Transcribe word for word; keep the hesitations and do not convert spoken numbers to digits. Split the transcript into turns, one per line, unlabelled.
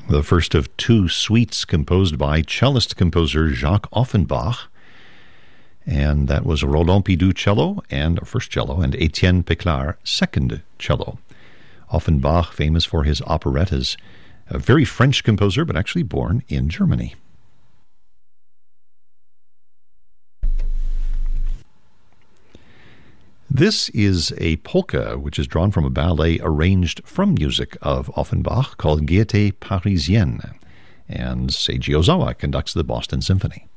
the first of two suites composed by cellist composer Jacques Offenbach. And that was Roland Pidou cello, and first cello, and Etienne Peclar second cello. Offenbach, famous for his operettas, a very French composer, but actually born in Germany. This is a polka, which is drawn from a ballet arranged from music of Offenbach called Gaieté Parisienne, and Seiji Ozawa conducts the Boston Symphony.